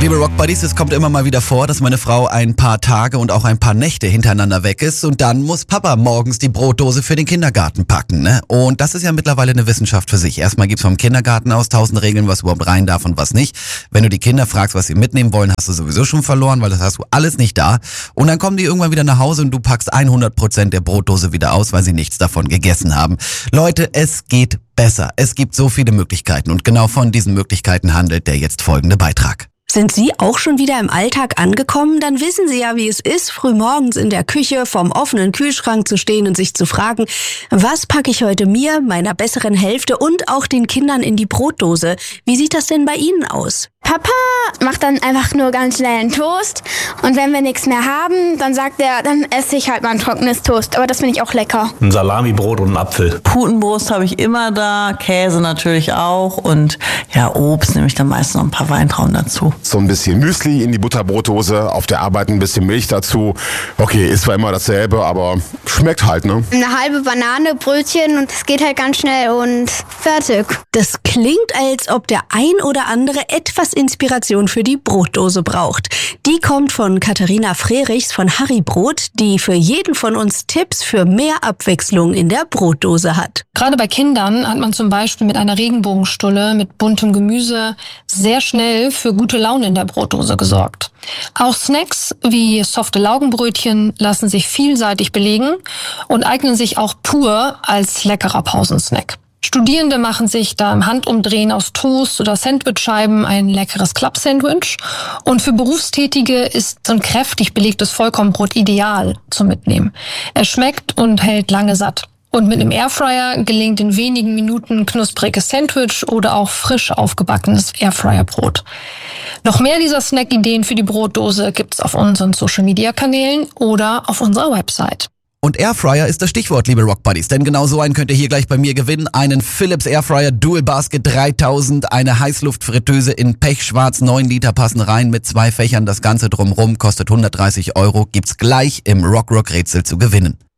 Liebe Rock Buddies, es kommt immer mal wieder vor, dass meine Frau ein paar Tage und auch ein paar Nächte hintereinander weg ist und dann muss Papa morgens die Brotdose für den Kindergarten packen, ne? Und das ist ja mittlerweile eine Wissenschaft für sich. Erstmal gibt's vom Kindergarten aus 1000 Regeln, was überhaupt rein darf und was nicht. Wenn du die Kinder fragst, was sie mitnehmen wollen, hast du sowieso schon verloren, weil das hast du alles nicht da. Und dann kommen die irgendwann wieder nach Hause und du packst 100% der Brotdose wieder aus, weil sie nichts davon gegessen haben. Leute, es geht besser. Es gibt so viele Möglichkeiten und genau von diesen Möglichkeiten handelt der jetzt folgende Beitrag. Sind Sie auch schon wieder im Alltag angekommen? Dann wissen Sie ja, wie es ist, frühmorgens in der Küche vorm offenen Kühlschrank zu stehen und sich zu fragen, was packe ich heute mir, meiner besseren Hälfte und auch den Kindern in die Brotdose? Wie sieht das denn bei Ihnen aus? Papa macht dann einfach nur ganz schnell einen Toast und wenn wir nichts mehr haben, dann sagt er, dann esse ich halt mal ein trockenes Toast. Aber das finde ich auch lecker. Ein Salamibrot und ein Apfel. Putenbrust habe ich immer da, Käse natürlich auch und ja, Obst nehme ich dann meist noch ein paar Weintrauben dazu. So ein bisschen Müsli in die Butterbrotdose, auf der Arbeit ein bisschen Milch dazu. Okay, ist zwar immer dasselbe, aber schmeckt halt, ne? Eine halbe Banane, Brötchen und es geht halt ganz schnell und fertig. Das klingt, als ob der ein oder andere etwas Inspiration für die Brotdose braucht. Die kommt von Katharina Frerichs von Harry Brot, die für jeden von uns Tipps für mehr Abwechslung in der Brotdose hat. Gerade bei Kindern hat man zum Beispiel mit einer Regenbogenstulle mit buntem Gemüse sehr schnell für gute Laune in der Brotdose gesorgt. Auch Snacks wie softe Laugenbrötchen lassen sich vielseitig belegen und eignen sich auch pur als leckerer Pausensnack. Studierende machen sich da im Handumdrehen aus Toast oder Sandwichscheiben ein leckeres Club-Sandwich. Und für Berufstätige ist so ein kräftig belegtes Vollkornbrot ideal zum Mitnehmen. Es schmeckt und hält lange satt. Und mit einem Airfryer gelingt in wenigen Minuten knuspriges Sandwich oder auch frisch aufgebackenes Airfryer-Brot. Noch mehr dieser Snack-Ideen für die Brotdose gibt's auf unseren Social-Media-Kanälen oder auf unserer Website. Und Airfryer ist das Stichwort, liebe Rock Buddies, denn genau so einen könnt ihr hier gleich bei mir gewinnen. Einen Philips Airfryer Dual Basket 3000, eine Heißluftfritteuse in Pechschwarz, 9 Liter passen rein mit 2 Fächern. Das Ganze drumrum kostet 130 €, gibt's gleich im Rock Rätsel zu gewinnen.